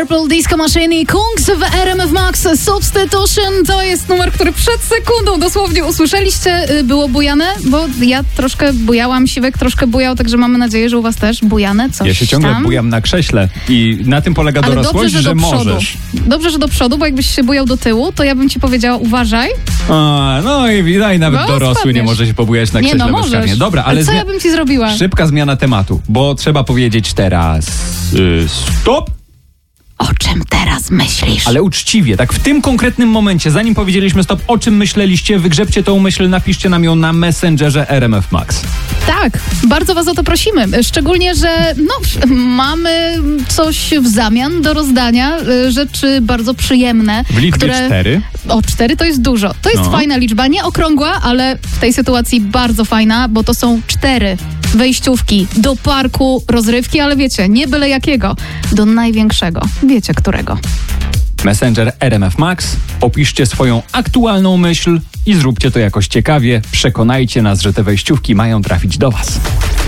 Purple Disco Machine i Kungs w RMF Max Substitution. To jest numer, który przed sekundą dosłownie usłyszeliście. Było bujane, bo ja troszkę bujałam, Siwek troszkę bujał, także mamy nadzieję, że u was też bujane coś. Ja się ciągle tam bujam na krześle i na tym polega Ale dorosłość, dobrze, że do przodu. możesz. Dobrze, że do przodu, bo jakbyś się bujał do tyłu, to ja bym ci powiedziała uważaj. No i widać, nawet No, dorosły spadniesz. nie może się pobujać na Nie krześle no, bezkarnie. możesz. Dobra, ale co ja bym ci zrobiła? szybka zmiana tematu, bo trzeba powiedzieć teraz stop. O czym teraz myślisz? Ale uczciwie, tak w tym konkretnym momencie, zanim powiedzieliśmy stop, o czym myśleliście, wygrzebcie tą myśl, napiszcie nam ją na Messengerze RMF Max. Tak, bardzo was o to prosimy. Szczególnie, że mamy coś w zamian do rozdania, rzeczy bardzo przyjemne. W liczbie które... 4. O, 4 to jest dużo. To jest fajna liczba, nie okrągła, ale w tej sytuacji bardzo fajna, bo to są 4 wejściówki do parku rozrywki, ale wiecie, nie byle jakiego, do największego. Wiecie którego. Messenger RMF Max, opiszcie swoją aktualną myśl i zróbcie to jakoś ciekawie. Przekonajcie nas, że te wejściówki mają trafić do was.